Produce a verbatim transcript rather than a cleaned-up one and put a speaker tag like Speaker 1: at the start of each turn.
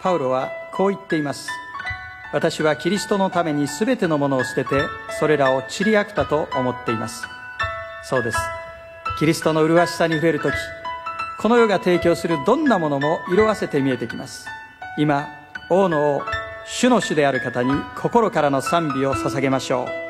Speaker 1: パウロはこう言っています。私はキリストのためにすべてのものを捨てて、それらを塵あくたと思っています。そうです。キリストの麗しさに触れるとき、この世が提供するどんなものも色あせて見えてきます。今、王の王、主の主である方に心からの賛美を捧げましょう。